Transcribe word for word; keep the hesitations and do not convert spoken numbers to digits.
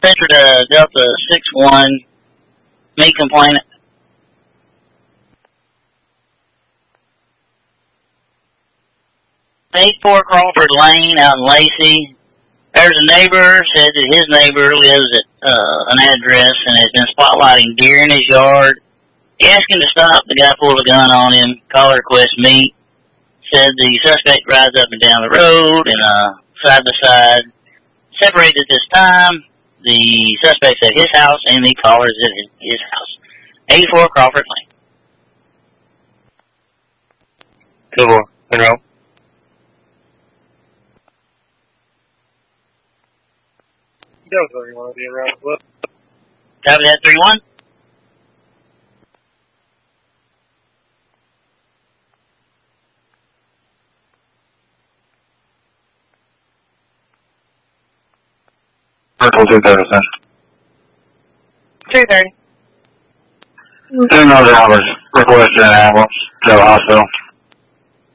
Center to Delta six one, me complainant. eight four Crawford Lane out in Lacey. There's a neighbor said that his neighbor lives at uh, an address and has been spotlighting deer in his yard. He asked him to stop. The guy pulled a gun on him. Caller request meet. Said the suspect rides up and down the road and uh, side by side. Separated at this time. The suspect's at his house and the caller's at his, his house. eighty-four Crawford Lane. Two more. Monroe. That was where you want to be around. What? Copy that, three one. Purple two thirty, sir. two thirty. Two another hours. Request an ambulance to the hospital.